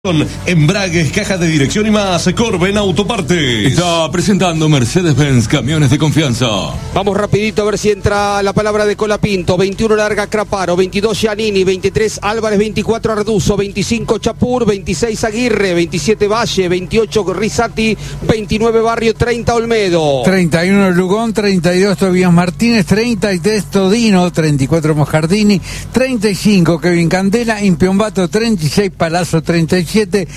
Embragues, caja de dirección y más. Corben Autopartes está presentando Mercedes-Benz Camiones de Confianza. Vamos rapidito a ver si entra la palabra de Colapinto. 21 Larga Craparo, 22 Giannini, 23 Álvarez, 24 Arduzo, 25 Chapur, 26 Aguirre, 27 Valle, 28 Risati, 29 Barrio, 30 Olmedo, 31 Lugón, 32 Tobías Martínez, 33 Todino, 34 Mojardini, 35 Kevin Candela, Impiombato 36, Palazzo 37,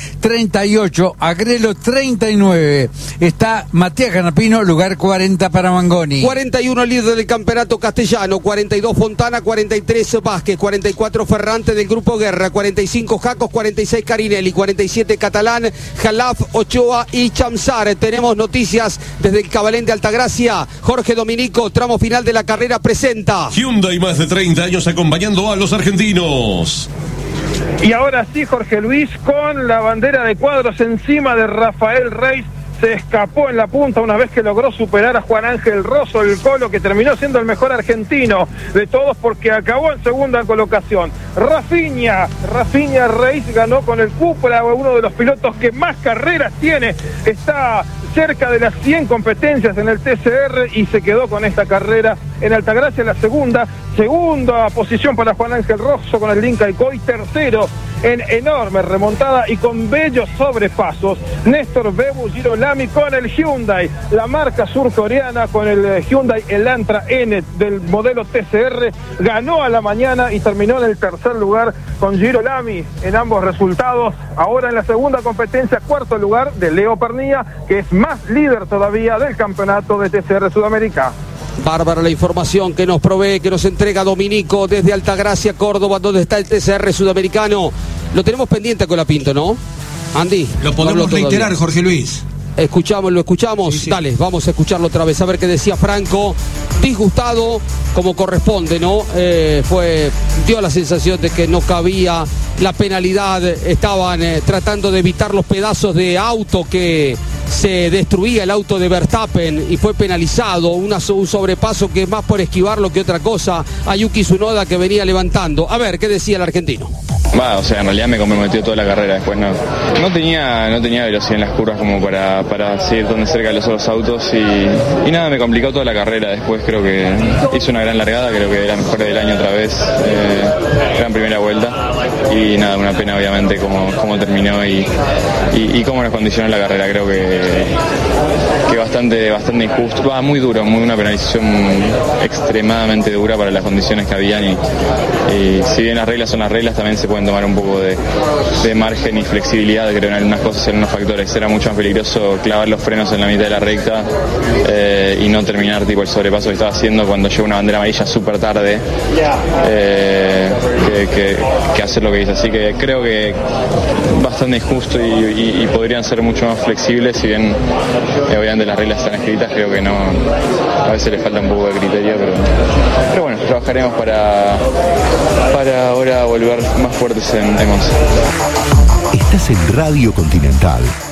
38, Agrelo 39. Está Matías Canapino, lugar 40 para Mangoni. 41 líder del campeonato castellano, 42 Fontana, 43 Vázquez, 44 Ferrante del Grupo Guerra, 45 Jacos, 46 Carinelli, 47 Catalán, Jalaf, Ochoa y Chamsar. Tenemos noticias desde el Cabalén de Altagracia. Jorge Dominico, tramo final de la carrera, presenta Hyundai, más de 30 años acompañando a los argentinos. Y ahora sí, Jorge Luis, con la bandera de cuadros encima de Rafael Reis, se escapó en la punta una vez que logró superar a Juan Ángel Rosso, el Colo, que terminó siendo el mejor argentino de todos porque acabó en segunda colocación. Rafinha Reis ganó con el Cupra, uno de los pilotos que más carreras tiene, está cerca de las 100 competencias en el TCR y se quedó con esta carrera en Altagracia, la segunda posición para Juan Ángel Rosso con el Lincoln Coy, tercero en enorme remontada y con bellos sobrepasos Néstor Bebu Girolami con el Hyundai, la marca surcoreana, con el Hyundai Elantra N del modelo TCR, ganó a la mañana y terminó en el tercer lugar con Girolami en ambos resultados. Ahora en la segunda competencia, cuarto lugar de Leo Pernilla, que es más líder todavía del campeonato de TCR Sudamérica. Bárbara la información que nos provee, que nos entrega Dominico desde Altagracia, Córdoba, donde está el TCR sudamericano. Lo tenemos pendiente con la Pinto, ¿no? Andy. Lo podemos reiterar, Jorge Luis. Lo escuchamos, sí. Dale, vamos a escucharlo otra vez, a ver qué decía Franco. Disgustado, como corresponde, ¿no? Dio la sensación de que no cabía la penalidad, estaban tratando de evitar los pedazos de auto que se destruía el auto de Verstappen y fue penalizado, un sobrepaso que es más por esquivarlo que otra cosa a Yuki Tsunoda, que venía levantando. A ver, ¿qué decía el argentino? En realidad me comprometió toda la carrera, después no tenía velocidad en las curvas como para seguir tan cerca de los otros autos y nada, me complicó toda la carrera. Después creo que hizo una gran largada, creo que era mejor del año otra vez, gran primera vuelta y nada, una pena obviamente cómo terminó y cómo nos condicionó la carrera. Creo que bastante injusto, muy duro, una penalización extremadamente dura para las condiciones que habían y si bien las reglas son las reglas, también se pueden tomar un poco de margen y flexibilidad, creo, en algunas cosas, en unos factores. Era mucho más peligroso clavar los frenos en la mitad de la recta y no terminar tipo el sobrepaso que estaba haciendo cuando llegó una bandera amarilla súper tarde, que hacer lo que hice. Así que creo que bastante injusto y podrían ser mucho más flexibles, si bien obviamente las reglas están escritas, creo que no, a veces le falta un poco de criterio, pero bueno, trabajaremos para ahora volver más fuertes en Monza. Estás en Radio Continental.